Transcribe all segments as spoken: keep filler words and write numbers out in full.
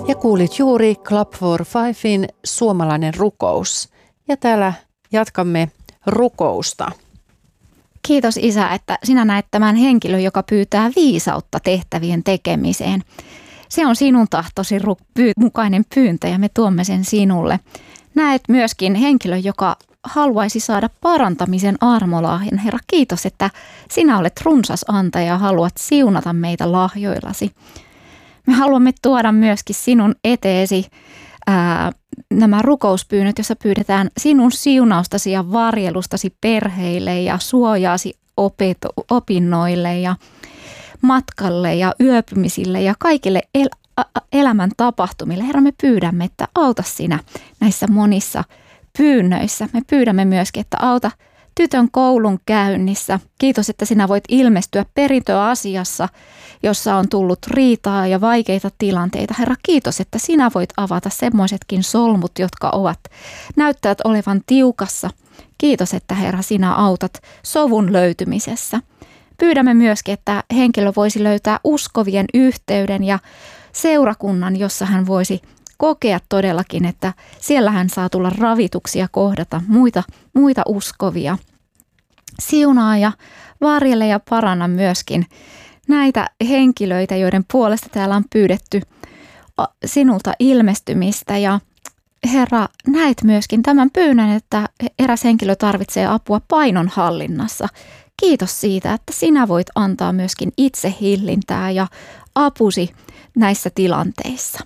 Ja kuulit juuri Club for Fivein suomalainen rukous. Ja täällä jatkamme rukousta. Kiitos Isä, että sinä näet tämän henkilön, joka pyytää viisautta tehtävien tekemiseen. Se on sinun tahtosi ru- pyy- mukainen pyyntö ja me tuomme sen sinulle. Näet myöskin henkilön, joka haluaisi saada parantamisen armolahjan. Herra, kiitos, että sinä olet runsas antaja ja haluat siunata meitä lahjoillasi. Me haluamme tuoda myöskin sinun eteesi ää, nämä rukouspyynnöt, joissa pyydetään sinun siunaustasi ja varjelustasi perheille ja suojaasi opet- opinnoille ja matkalle ja yöpymisille ja kaikille el- a- elämän tapahtumille. Herra, me pyydämme, että auta sinä näissä monissa pyynnöissä. Me pyydämme myöskin, että auta tytön koulun käynnissä. Kiitos, että sinä voit ilmestyä perintöasiassa, jossa on tullut riitaa ja vaikeita tilanteita. Herra, kiitos, että sinä voit avata semmoisetkin solmut, jotka ovat näyttävät olevan tiukassa. Kiitos, että Herra, sinä autat sovun löytymisessä. Pyydämme myöskin, että henkilö voisi löytää uskovien yhteyden ja seurakunnan, jossa hän voisi kokea todellakin, että siellä hän saa tulla ravituksi ja kohdata muita, muita uskovia. Siunaa ja varjele ja paranna myöskin näitä henkilöitä, joiden puolesta täällä on pyydetty sinulta ilmestymistä. Ja Herra, näet myöskin tämän pyynnön, että eräs henkilö tarvitsee apua painonhallinnassa. Kiitos siitä, että sinä voit antaa myöskin itsehillintää ja apusi näissä tilanteissa.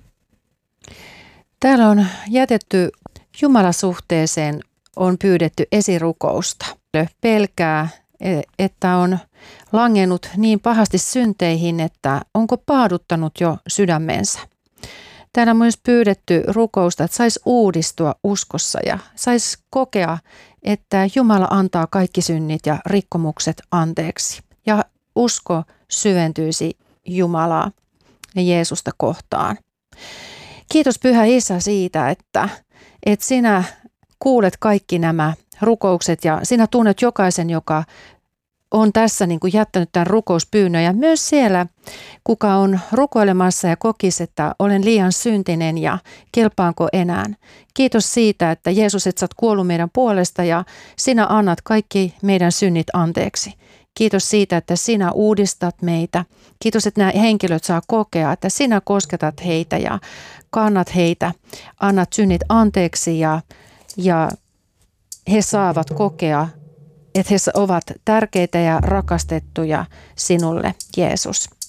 Täällä on jätetty Jumalasuhteeseen, on pyydetty esirukousta. Pelkää, että on langennut niin pahasti synteihin, että onko paaduttanut jo sydämensä. Täällä on myös pyydetty rukousta, että saisi uudistua uskossa ja saisi kokea, että Jumala antaa kaikki synnit ja rikkomukset anteeksi. Ja usko syventyisi Jumalaa ja Jeesusta kohtaan. Kiitos Pyhä Isä siitä, että, että sinä kuulet kaikki nämä rukoukset ja sinä tunnet jokaisen, joka on tässä niin kuin jättänyt tämän rukouspyynnön. Ja myös siellä, kuka on rukoilemassa ja kokisi, että olen liian syntinen ja kelpaanko enää. Kiitos siitä, että Jeesus, että sä oot kuollut meidän puolesta ja sinä annat kaikki meidän synnit anteeksi. Kiitos siitä, että sinä uudistat meitä. Kiitos, että nämä henkilöt saa kokea, että sinä kosketat heitä ja kannat heitä, annat synnit anteeksi ja, ja he saavat kokea, että he ovat tärkeitä ja rakastettuja sinulle, Jeesus.